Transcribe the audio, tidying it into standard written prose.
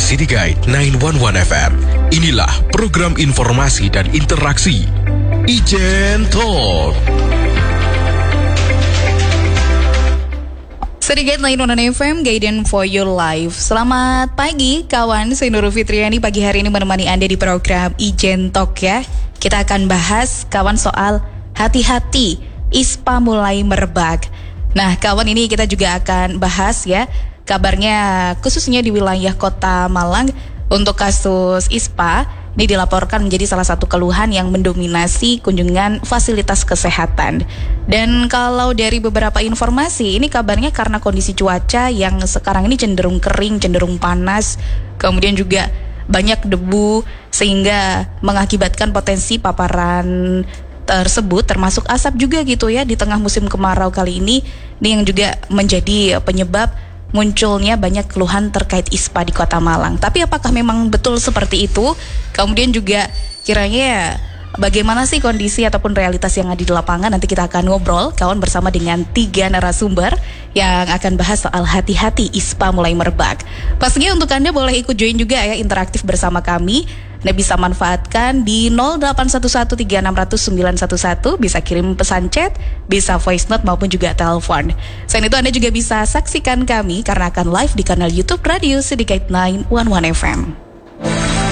City Guide 911 FM. Inilah program informasi dan interaksi Ijen Talk. Sedikit 911 FM, Guidance for Your Life. Selamat pagi kawan, saya Nurul Fitriani pagi hari ini menemani Anda di program Ijen Talk ya. Kita akan bahas kawan soal hati-hati, ISPA mulai merebak. Nah kawan, ini kita juga akan bahas ya, kabarnya khususnya di wilayah Kota Malang untuk kasus ISPA ini dilaporkan menjadi salah satu keluhan yang mendominasi kunjungan fasilitas kesehatan. Dan kalau dari beberapa informasi, ini kabarnya karena kondisi cuaca yang sekarang ini cenderung kering, cenderung panas, kemudian juga banyak debu sehingga mengakibatkan potensi paparan tersebut termasuk asap juga gitu ya di tengah musim kemarau kali ini yang juga menjadi penyebab munculnya banyak keluhan terkait ISPA di Kota Malang. Tapi apakah memang betul seperti itu? Kemudian juga kiranya bagaimana sih kondisi ataupun realitas yang ada di lapangan? Nanti kita akan ngobrol kawan bersama dengan 3 narasumber yang akan bahas soal hati-hati ISPA mulai merebak. Pastinya untuk Anda boleh ikut join juga ya, interaktif bersama kami. Anda bisa manfaatkan di 081136000911, bisa kirim pesan chat, bisa voice note maupun juga telepon. Selain itu Anda juga bisa saksikan kami karena akan live di kanal YouTube Radio City Guide 911 FM.